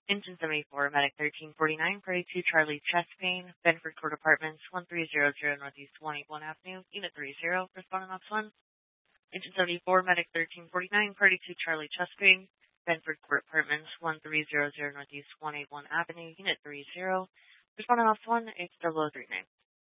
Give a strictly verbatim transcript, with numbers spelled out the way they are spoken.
Engine seventy-four, Medic thirteen forty-nine, Party two, Charlie, chest pain, Benford Court Apartments, one three zero zero Northeast one eighty-one Avenue, Unit three zero, responding ops one. Engine seventy-four, Medic thirteen forty-nine, Party two, Charlie, chest pain, Benford Court Apartments, one three zero zero Northeast one eighty-one Avenue, Unit three zero, responding ops one, H double oh three nine.